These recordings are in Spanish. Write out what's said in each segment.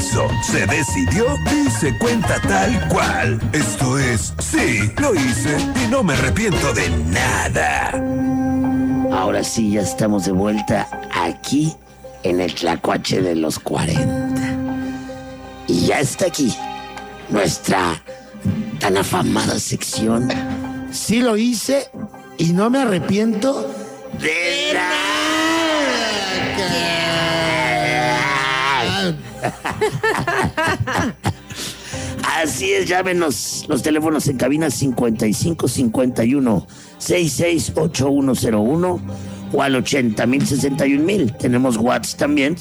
hizo, se decidió y se cuenta tal cual. Esto es, sí, lo hice y no me arrepiento de nada. Ahora sí, ya estamos de vuelta aquí en el Tlacuache de los 40. Y ya está aquí nuestra tan afamada sección. Sí lo hice y no me arrepiento de nada. Así es, llámenos. Los teléfonos en cabina 5551-668101 o al 80.061.000. Tenemos WhatsApp también,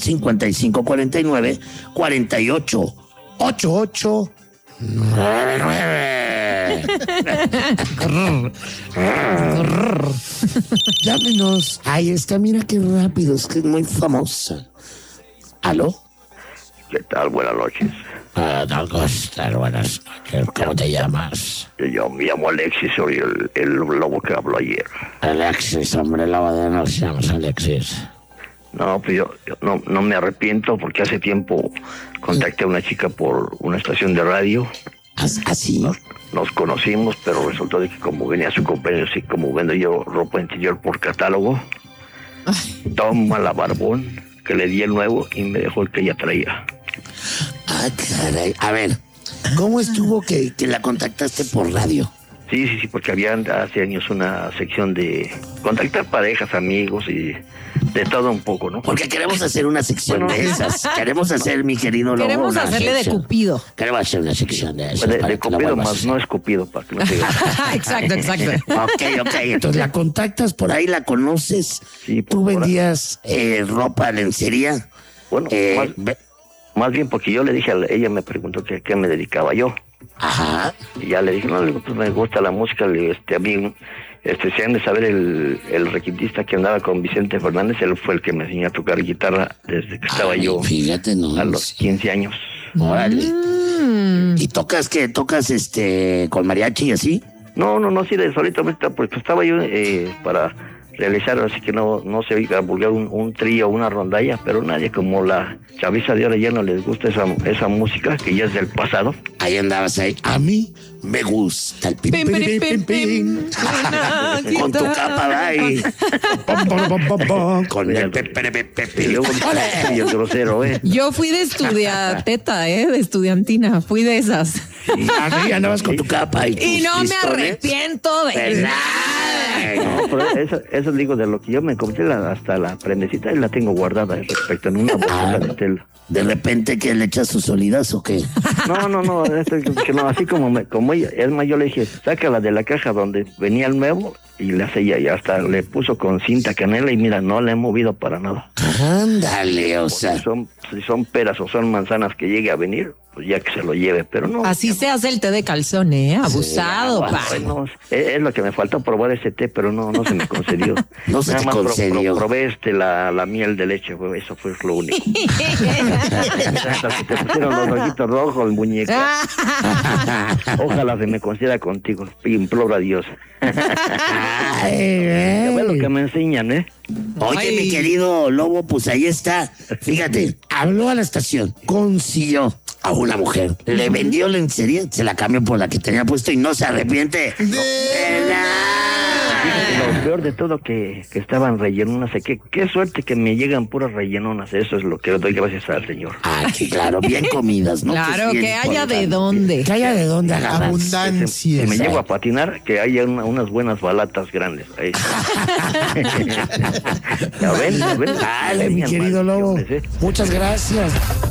5548-8899. Llámenos. Ahí está, mira qué rápido, es que es muy famosa. ¿Aló? ¿Qué tal? Buenas noches. Don Costar, buenas noches. ¿Cómo te llamas? Yo me llamo Alexis, soy el lobo que habló ayer. Alexis, hombre, lobo de nos llamas Alexis. No, pues yo no me arrepiento porque hace tiempo contacté a una chica por una estación de radio. ¿Así? Nos conocimos, pero resultó de que como venía su cumpleaños y como vendo yo ropa interior por catálogo, toma la barbón que le di el nuevo y me dejó el que ella traía. Ah, caray. A ver, ¿cómo estuvo que la contactaste por radio? Sí, porque había hace años una sección de contactar parejas, amigos y de todo un poco, ¿no? Porque queremos hacer una sección de esas. Queremos hacer, mi querido Lobo, queremos hacerle sección. De Cupido. Queremos hacer una sección de esas. De Cupido más, no es Cupido, para que no te digas. Exacto. Ok. Entonces la contactas por ahí, la conoces. Sí, ¿Tú vendías ropa, lencería? Bueno, más bien porque yo le dije, ella me preguntó que a qué me dedicaba yo. Ajá. Y ya le dije, no, pues me gusta la música, le digo, a mí, se han de saber el requintista que andaba con Vicente Fernández, él fue el que me enseñó a tocar guitarra desde que estaba yo fíjate, no, a los 15 años. Órale. ¿Y tocas qué? ¿Tocas con mariachi y así? No, sí, de solito, porque estaba yo para realizar, así que no se oiga vulgar un trío, una rondalla, pero nadie como la chaviza de ahora ya no les gusta esa música que ya es del pasado. Ahí andabas ahí. A mí me gusta el pim. Con tu capa ahí. Con el Y luego el grosero, Yo fui de de estudiantina, fui de esas. Ahí andabas con tu capa y no me arrepiento de nada. No, pero eso digo, de lo que yo me compré hasta la prendecita y la tengo guardada respecto en una bolsa de tela. ¿De repente que le echas sus solidas o qué? No, que no, así como ella, es más, yo le dije, sácala de la caja donde venía el nuevo y la sella y hasta le puso con cinta canela y mira, no la he movido para nada. Ándale, o sea. Si son peras o son manzanas que llegue a venir, pues ya que se lo lleve, pero no. Así se hace el té de calzón, abusado, sí, bueno, es lo que me faltó probar ese té, pero no se me concedió. No se te concedió. Probé la miel de leche, eso fue lo único. Te pusieron los ojitos rojos, muñeco. Ojalá se me conceda contigo, imploro a Dios. Ya ves lo que me enseñan, Oye, mi querido Lobo, pues ahí está. Fíjate, habló a la estación, consiguió a una mujer, le vendió lencería, se la cambió por la que tenía puesto y no se arrepiente de nada. Lo peor de todo que estaban rellenonas, qué suerte que me llegan puras rellenonas, eso es lo que doy gracias al Señor. Sí, claro, bien comidas, ¿no? Claro, que haya de dónde. Que haya de dónde agarrar. Abundancia. Si me llego a patinar, que haya unas buenas balatas grandes. Ahí. Ya ven. Dale, mi querido Lobo. Muchas gracias.